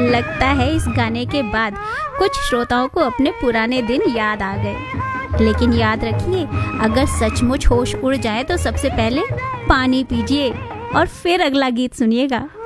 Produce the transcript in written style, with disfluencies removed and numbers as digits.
लगता है इस गाने के बाद कुछ श्रोताओं को अपने पुराने दिन याद आ गए। लेकिन याद रखिए, अगर सचमुच होश उड़ जाए तो सबसे पहले पानी पीजिए और फिर अगला गीत सुनिएगा।